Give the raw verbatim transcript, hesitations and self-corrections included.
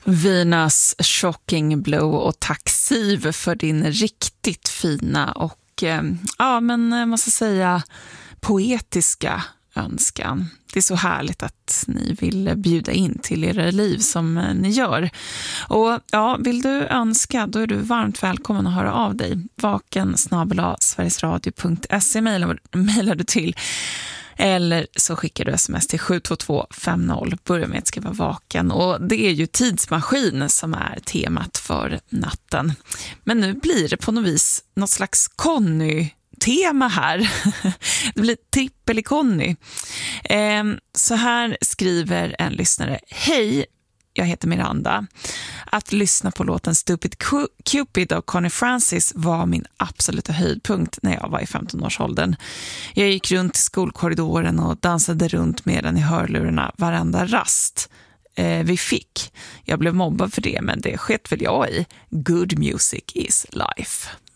Venus, Shocking Blue och tack Siv för din riktigt fina och eh, ja men jag måste säga poetiska önskan. Det är så härligt att ni vill bjuda in till era liv som ni gör. Och ja, vill du önska, då är du varmt välkommen att höra av dig. vaken snabel-a sverigesradio punkt se mejlar du till. Eller så skickar du sms till sju två två fem noll. Börja med att skriva vaken. Och det är ju tidsmaskin som är temat för natten. Men nu blir det på något vis något slags Conny-tema här. Det blir trippel i Conny. Så här skriver en lyssnare. Hej, jag heter Miranda. Att lyssna på låten Stupid Cupid av Connie Francis var min absoluta höjdpunkt när jag var i femton-årsåldern. Jag gick runt i skolkorridoren och dansade runt med den i hörlurarna varenda rast eh, vi fick. Jag blev mobbad för det, men det skett väl jag i. Good music is life.